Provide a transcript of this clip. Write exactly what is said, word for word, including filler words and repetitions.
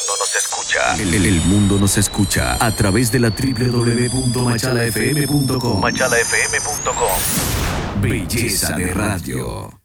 mundo nos escucha. El, el- el mundo nos escucha a través de la doble u doble u doble u punto machala f m punto com. machala f m punto com. Belleza de radio.